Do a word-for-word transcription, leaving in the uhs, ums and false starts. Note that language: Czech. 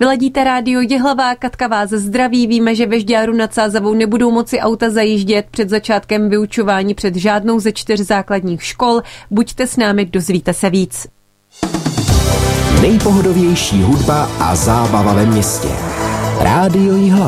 Vyladíte rádio Jihlavá, Katka vás zdraví. Víme, že ve Žďáru nad Sázavou nebudou moci auta zajíždět před začátkem vyučování před žádnou ze čtyř základních škol. Buďte s námi, dozvíte se víc. Nejpohodovější hudba a zábava ve městě. Rádio Jihlava.